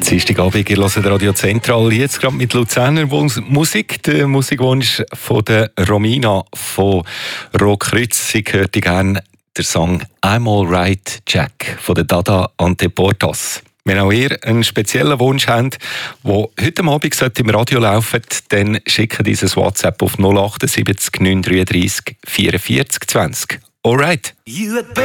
Dienstagabend, ihr hört Radio Zentral, jetzt gerade mit Luzerner Musik. Der Musikwunsch von der Romina von Rotkreuz. Sie hört gerne den Song «I'm Alright Jack» von der Dada Anteportas. Wenn auch ihr einen speziellen Wunsch habt, der heute Abend im Radio laufen sollte, dann schickt dieses WhatsApp auf 078 933 44 20. Alright.